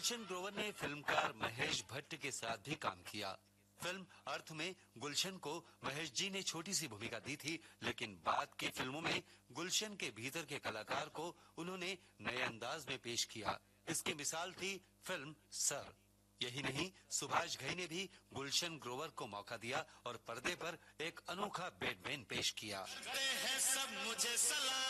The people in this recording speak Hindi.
गुलशन ग्रोवर ने फिल्मकार महेश भट्ट के साथ भी काम किया। फिल्म अर्थ में गुलशन को महेश जी ने छोटी सी भूमिका दी थी, लेकिन बाद की फिल्मों में गुलशन के भीतर के कलाकार को उन्होंने नए अंदाज में पेश किया। इसकी मिसाल थी फिल्म सर। यही नहीं, सुभाष घई ने भी गुलशन ग्रोवर को मौका दिया और पर्दे पर एक अनोखा बैटमैन पेश किया।